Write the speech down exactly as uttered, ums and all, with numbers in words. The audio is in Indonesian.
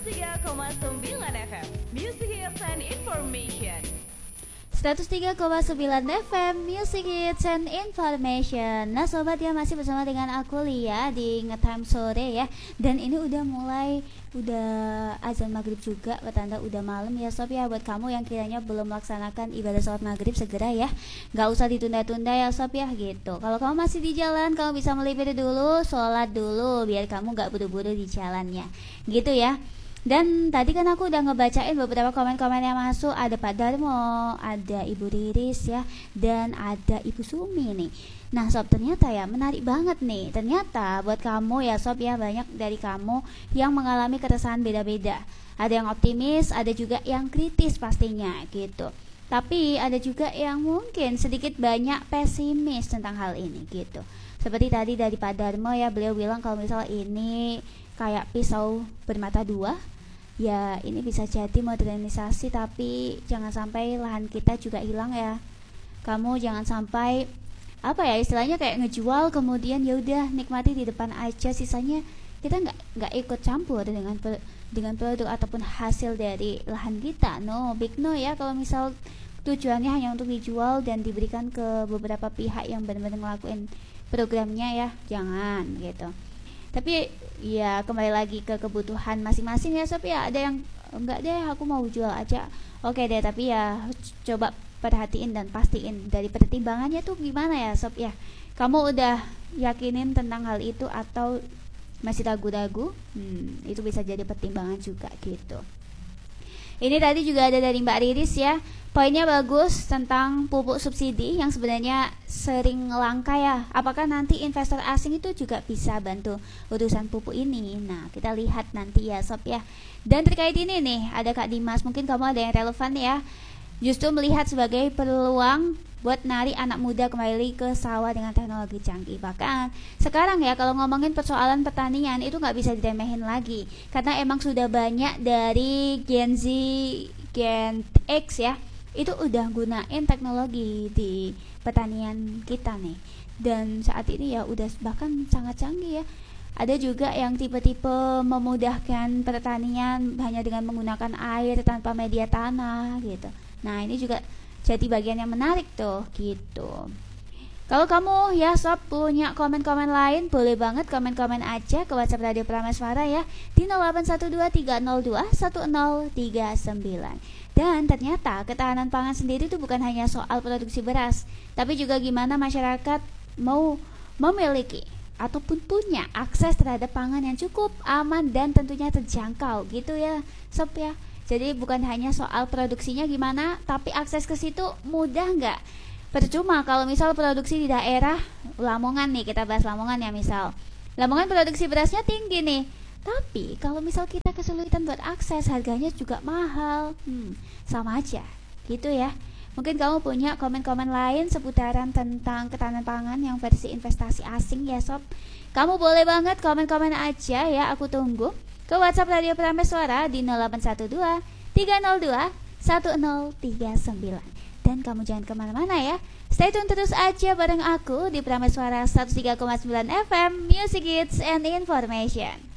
tiga koma sembilan F M Music Hits and Information. seratus tiga koma sembilan F M Music Hits and Information. Nah sobat ya, masih bersama dengan aku Lia di Ngetime Sore ya. Dan ini udah mulai, udah azan maghrib juga, petanda udah malam ya sob ya. Buat kamu yang kiranya belum melaksanakan ibadah sholat maghrib, segera ya, gak usah ditunda-tunda ya sob ya gitu. Kalau kamu masih di jalan, kamu bisa melipir dulu, sholat dulu, biar kamu gak buru-buru di jalannya gitu ya. Dan tadi kan aku udah ngebacain beberapa komen-komen yang masuk. Ada Pak Darmo, ada Ibu Riris ya, dan ada Ibu Sumi nih. Nah sob, ternyata ya menarik banget nih. Ternyata buat kamu ya sob ya, banyak dari kamu yang mengalami keresahan beda-beda. Ada yang optimis, ada juga yang kritis pastinya gitu. Tapi ada juga yang mungkin sedikit banyak pesimis tentang hal ini gitu. Seperti tadi dari Pak Darmo ya, beliau bilang kalau misalnya ini kayak pisau bermata dua. Ya ini bisa jadi modernisasi, tapi jangan sampai lahan kita juga hilang ya. Kamu jangan sampai apa ya istilahnya kayak ngejual kemudian ya udah nikmati di depan aja, sisanya kita nggak nggak ikut campur dengan dengan produk ataupun hasil dari lahan kita. No, big no ya kalau misal tujuannya hanya untuk dijual dan diberikan ke beberapa pihak yang benar-benar ngelakuin programnya ya, jangan gitu. Tapi ya kembali lagi ke kebutuhan masing-masing ya sob ya. Ada yang enggak deh, aku mau jual aja, oke deh, tapi ya coba perhatiin dan pastiin dari pertimbangannya tuh gimana ya sob ya. Kamu udah yakinin tentang hal itu atau masih ragu-ragu? Hmm, itu bisa jadi pertimbangan juga gitu. Ini tadi juga ada dari Mbak Riris ya, poinnya bagus tentang pupuk subsidi yang sebenarnya sering langka ya. Apakah nanti investor asing itu juga bisa bantu urusan pupuk ini? Nah kita lihat nanti ya sob ya. Dan terkait ini nih, ada Kak Dimas, mungkin kamu ada yang relevan ya, justru melihat sebagai peluang buat narik anak muda kembali ke sawah dengan teknologi canggih. Bahkan sekarang ya kalau ngomongin persoalan pertanian itu nggak bisa diremehin lagi, karena emang sudah banyak dari Gen Z, Gen X ya, itu udah gunain teknologi di pertanian kita nih. Dan saat ini ya udah bahkan sangat canggih ya. Ada juga yang tipe-tipe memudahkan pertanian hanya dengan menggunakan air tanpa media tanah gitu. Nah ini juga jadi bagian yang menarik tuh gitu. Kalau kamu ya sob punya komen-komen lain, boleh banget komen-komen aja ke WhatsApp Radio Prameswara ya di nol delapan satu dua tiga nol dua satu nol tiga sembilan. Dan ternyata ketahanan pangan sendiri itu bukan hanya soal produksi beras, tapi juga gimana masyarakat mau memiliki ataupun punya akses terhadap pangan yang cukup, aman, dan tentunya terjangkau gitu ya sob ya. Jadi bukan hanya soal produksinya gimana, tapi akses ke situ mudah nggak? Percuma kalau misal produksi di daerah Lamongan nih, kita bahas Lamongan ya misal. Lamongan produksi berasnya tinggi nih, tapi kalau misal kita kesulitan buat akses, harganya juga mahal. Hmm, sama aja gitu ya. Mungkin kamu punya komen-komen lain seputaran tentang ketahanan pangan yang versi investasi asing ya sob. Kamu boleh banget komen-komen aja ya, aku tunggu ke WhatsApp Radio Prameswara di nol delapan satu dua tiga nol dua satu nol tiga sembilan. Dan kamu jangan kemana-mana ya, stay tune terus aja bareng aku di Prameswara seratus tiga koma sembilan F M Music Hits and Information.